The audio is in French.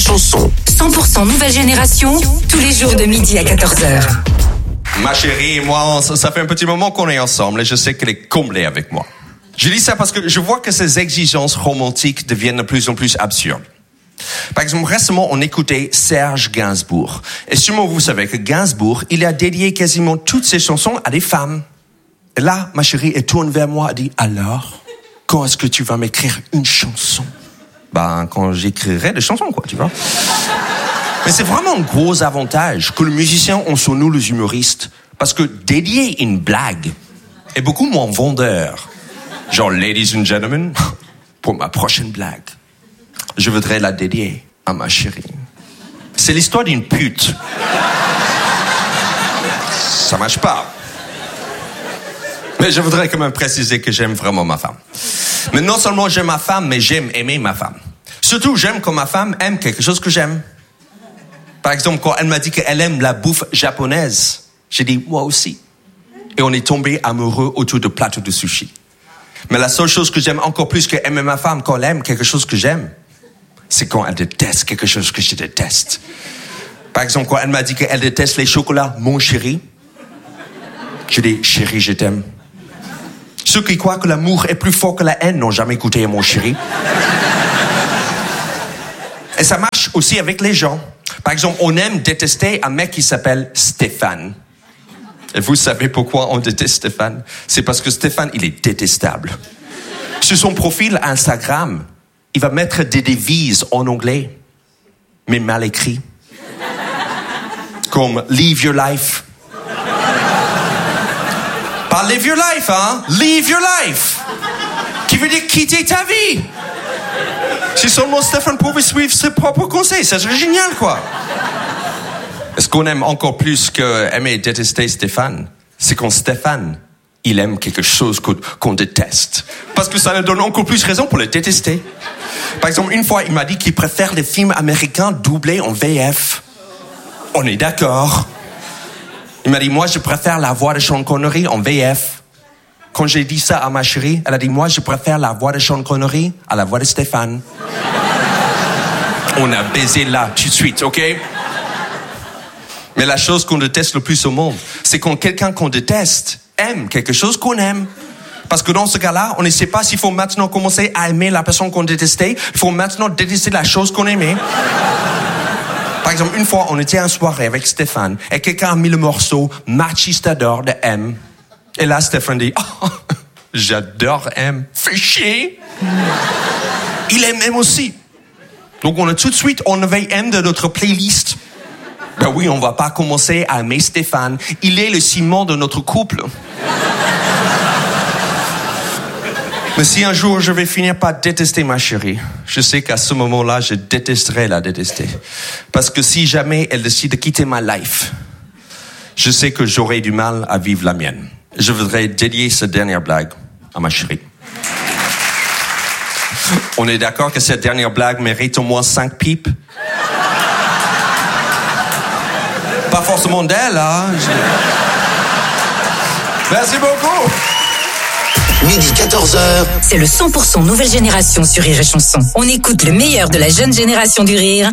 chanson. 100% nouvelle génération, tous les jours de midi à 14h. Ma chérie et moi, ça fait un petit moment qu'on est ensemble et je sais qu'elle est comblée avec moi. Je dis ça parce que je vois que ces exigences romantiques deviennent de plus en plus absurdes. Par exemple, récemment, on écoutait Serge Gainsbourg. Et sûrement, vous savez que Gainsbourg, il a dédié quasiment toutes ses chansons à des femmes. Et là, ma chérie, elle tourne vers moi et dit, alors, quand est-ce que tu vas m'écrire une chanson? Quand j'écrirai des chansons, quoi, tu vois. Mais c'est vraiment un gros avantage que les musiciens ont sur nous, les humoristes. Parce que dédier une blague est beaucoup moins vendeur. Genre, ladies and gentlemen, pour ma prochaine blague, je voudrais la dédier à ma chérie. C'est l'histoire d'une pute. Ça marche pas. Mais je voudrais quand même préciser que j'aime vraiment ma femme. Mais non seulement j'aime ma femme, mais j'aime aimer ma femme. Surtout, j'aime quand ma femme aime quelque chose que j'aime. Par exemple, quand elle m'a dit qu'elle aime la bouffe japonaise, j'ai dit, moi aussi. Et on est tombé amoureux autour de plateaux de sushi. Mais la seule chose que j'aime encore plus que aimer ma femme quand elle aime quelque chose que j'aime, c'est quand elle déteste quelque chose que je déteste. Par exemple, quand elle m'a dit qu'elle déteste les chocolats, mon chéri, je dis, chéri, je t'aime. Ceux qui croient que l'amour est plus fort que la haine n'ont jamais goûté à mon chéri. Et ça marche aussi avec les gens. Par exemple, on aime détester un mec qui s'appelle Stéphane. Et vous savez pourquoi on déteste Stéphane? C'est parce que Stéphane, il est détestable. Sur son profil Instagram, il va mettre des devises en anglais, mais mal écrits. Comme « Live your life ». Pas « live your life », hein? « Live your life ». Qui veut dire quitter ta vie. Si seulement Stéphane pouvait suivre ses propres conseils, ça serait génial, quoi. Et ce qu'on aime encore plus que aimer et détester Stéphane, c'est quand Stéphane, il aime quelque chose qu'on déteste. Parce que ça nous donne encore plus raison pour le détester. Par exemple, une fois, il m'a dit qu'il préfère les films américains doublés en VF. On est d'accord. Il m'a dit, moi, je préfère la voix de Sean Connery en VF. Quand j'ai dit ça à ma chérie, elle a dit, moi, je préfère la voix de Sean Connery à la voix de Stéphane. On a baisé là, tout de suite, ok? Mais la chose qu'on déteste le plus au monde, c'est quand quelqu'un qu'on déteste aime quelque chose qu'on aime. Parce que dans ce cas-là, on ne sait pas s'il faut maintenant commencer à aimer la personne qu'on détestait. Il faut maintenant détester la chose qu'on aimait. Par exemple, une fois, on était à une soirée avec Stéphane et quelqu'un a mis le morceau Machistador de M. Et là, Stéphane dit, oh, j'adore M. Fais chier. Il aime M aussi. Donc, on a tout de suite enlevé M de notre playlist. Ben oui, on va pas commencer à aimer Stéphane. Il est le ciment de notre couple. Mais si un jour je vais finir par détester ma chérie, je sais qu'à ce moment-là, je détesterai la détester. Parce que si jamais elle décide de quitter ma life, je sais que j'aurai du mal à vivre la mienne. Je voudrais dédier cette dernière blague à ma chérie. On est d'accord que cette dernière blague mérite au moins 5 pipes? Pas forcément d'elle, hein. Merci beaucoup. Midi 14h. C'est le 100% nouvelle génération sur Rire et Chanson. On écoute le meilleur de la jeune génération du rire